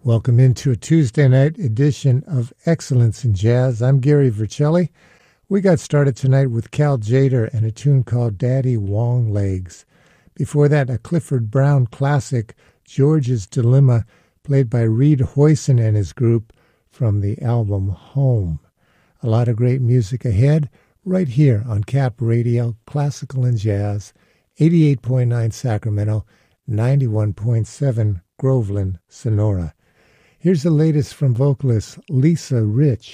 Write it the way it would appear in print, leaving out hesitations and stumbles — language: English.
Welcome into a Tuesday night edition of Excellence in Jazz. I'm Gary Vercelli. We got started tonight with Cal Tjader and a tune called Daddy Long Legs. Before that, a Clifford Brown classic, George's Dilemma, played by Reed Hoyson and his group from the album Home. A lot of great music ahead right here on Cap Radio, Classical and Jazz, 88.9 Sacramento, 91.7 Groveland, Sonora. Here's the latest from vocalist Lisa Rich.